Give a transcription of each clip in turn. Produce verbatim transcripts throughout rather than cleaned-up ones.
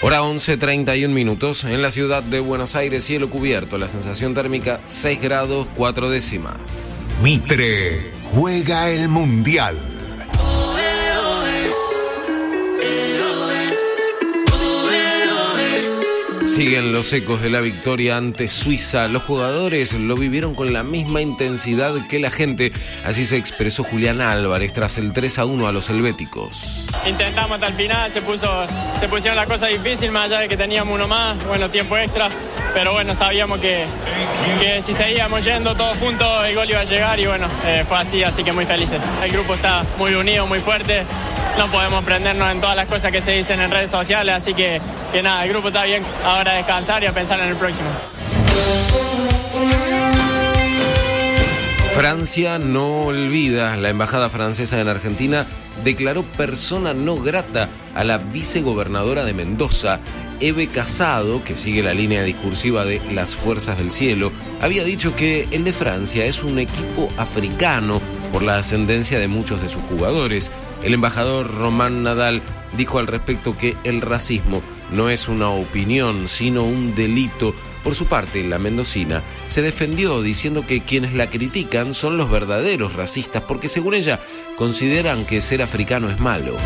Hora once treinta y un minutos. En la ciudad de Buenos Aires, cielo cubierto. La sensación térmica seis grados cuatro décimas. Mitre juega el Mundial. Siguen los ecos de la victoria ante Suiza. Los jugadores lo vivieron con la misma intensidad que la gente. Así se expresó Julián Álvarez tras el tres a uno a los helvéticos. Intentamos hasta el final, se puso, se pusieron la cosa difícil, más allá de que teníamos uno más, bueno, tiempo extra. Pero bueno, sabíamos que, que si seguíamos yendo todos juntos, el gol iba a llegar y bueno, eh, fue así, así que muy felices. El grupo está muy unido, muy fuerte. No podemos prendernos en todas las cosas que se dicen en redes sociales, así que, que nada, el grupo está bien. Ahora a descansar y a pensar en el próximo. Francia no olvida. La embajada francesa en Argentina declaró persona no grata a la vicegobernadora de Mendoza. Eve Casado, que sigue la línea discursiva de las Fuerzas del Cielo, había dicho que el de Francia es un equipo africano por la ascendencia de muchos de sus jugadores. El embajador Román Nadal dijo al respecto que el racismo no es una opinión, sino un delito. Por su parte, la mendocina se defendió diciendo que quienes la critican son los verdaderos racistas, porque según ella consideran que ser africano es malo.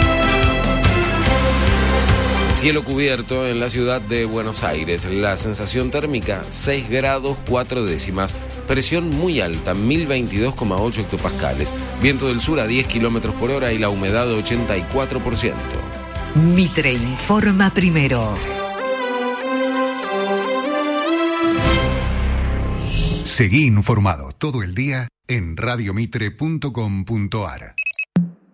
Cielo cubierto en la ciudad de Buenos Aires. La sensación térmica seis grados cuatro décimas. Presión muy alta, mil veintidós coma ocho hectopascales. Viento del sur a diez kilómetros por hora y la humedad ochenta y cuatro por ciento. Mitre informa primero. Seguí informado todo el día en radiomitre punto com punto ar.